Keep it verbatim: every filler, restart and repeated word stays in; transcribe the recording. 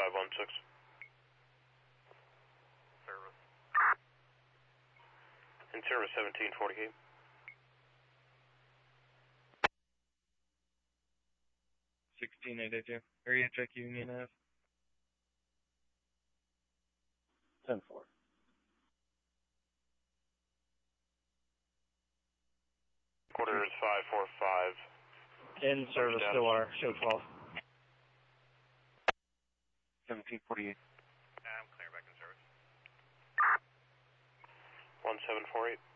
five one six. Service. In service seventeen forty-eight. sixteen eighty-two. Area check Union Ave. ten four. Quarter is five four five. In service to our show twelve. seventeen forty-eight. I'm clear back in service. one seven four eight.